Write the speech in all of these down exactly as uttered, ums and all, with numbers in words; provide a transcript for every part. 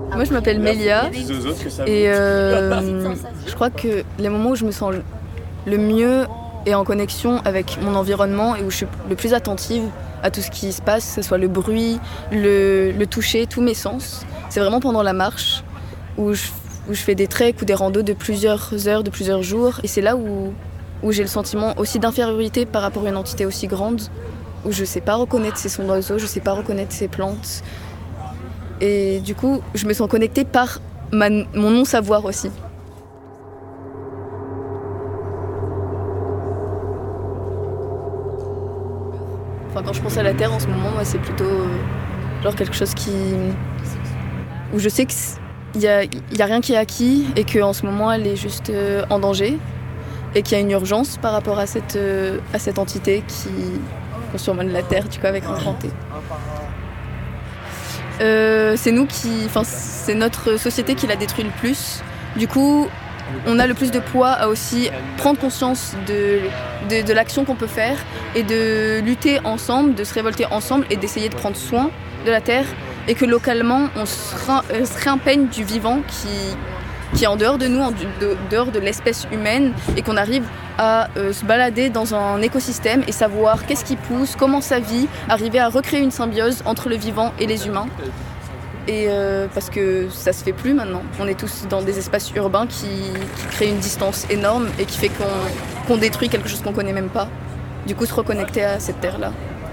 Moi je m'appelle Mélia et euh, je crois que les moments où je me sens le mieux et en connexion avec mon environnement et où je suis le plus attentive à tout ce qui se passe, que ce soit le bruit, le, le toucher, tous mes sens, c'est vraiment pendant la marche où je, où je fais des treks ou des randos de plusieurs heures, de plusieurs jours, et c'est là où, où j'ai le sentiment aussi d'infériorité par rapport à une entité aussi grande, où je ne sais pas reconnaître ces sons d'oiseaux, je ne sais pas reconnaître ces plantes. Et du coup, je me sens connectée par ma, mon non-savoir aussi. Enfin, quand je pense à la Terre en ce moment, moi, c'est plutôt euh, genre quelque chose qui... où je sais qu'il n'y a, y a rien qui est acquis et qu'en ce moment, elle est juste euh, en danger et qu'il y a une urgence par rapport à cette, euh, à cette entité qui... qu'on surnomme la Terre, du coup, avec un grand T. Euh, c'est nous qui, enfin, c'est notre société qui l'a détruit le plus. Du coup, on a le plus de poids à aussi prendre conscience de, de, de l'action qu'on peut faire et de lutter ensemble, de se révolter ensemble et d'essayer de prendre soin de la Terre. Et que localement, on se, euh, se réimprègne du vivant qui, qui est en dehors de nous, en de, dehors de l'espèce humaine, et qu'on arrive à euh, se balader dans un écosystème et savoir qu'est-ce qui pousse, comment ça vit, arriver à recréer une symbiose entre le vivant et les humains. Et euh, parce que ça se fait plus maintenant. On est tous dans des espaces urbains qui, qui créent une distance énorme et qui fait qu'on, qu'on détruit quelque chose qu'on connaît même pas. Du coup, se reconnecter à cette terre-là.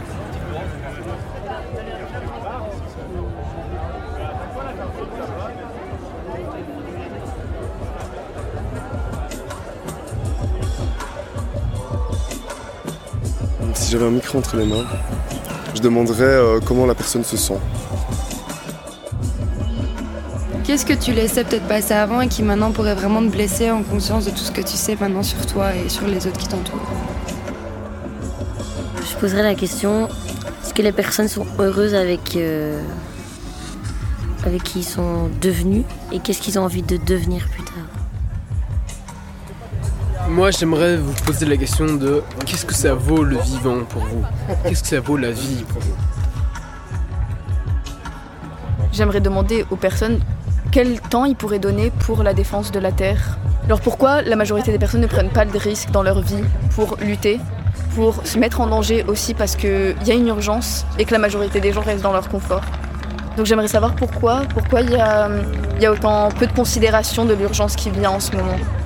Si j'avais un micro entre les mains, je demanderais euh, comment la personne se sent. Qu'est-ce que tu laissais peut-être passer avant et qui maintenant pourrait vraiment te blesser en conscience de tout ce que tu sais maintenant sur toi et sur les autres qui t'entourent? Je poserais la question, est-ce que les personnes sont heureuses avec, euh, avec qui ils sont devenus et qu'est-ce qu'ils ont envie de devenir plus tard? Moi, j'aimerais vous poser la question de qu'est-ce que ça vaut le vivant pour vous? Qu'est-ce que ça vaut la vie pour vous? J'aimerais demander aux personnes quel temps ils pourraient donner pour la défense de la Terre. Alors pourquoi la majorité des personnes ne prennent pas de risques dans leur vie pour lutter, pour se mettre en danger aussi parce qu'il y a une urgence et que la majorité des gens restent dans leur confort. Donc j'aimerais savoir pourquoi, pourquoi il y a, il y a autant peu de considération de l'urgence qui vient en ce moment.